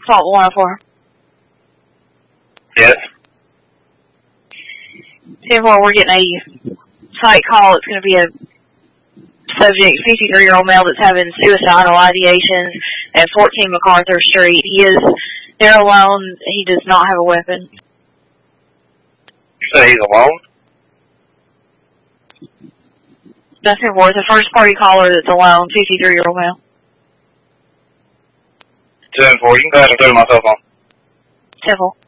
Fault 104. Yes. 10-4, we're getting a site call. It's going to be a subject, 53-year-old male that's having suicidal ideations at 14 MacArthur Street. He is there alone. He does not have a weapon. You say he's alone? That's 10-4. It's a first-party caller that's alone, 53-year-old male. 10-4, you can go ahead and go to my cell phone. 10-4.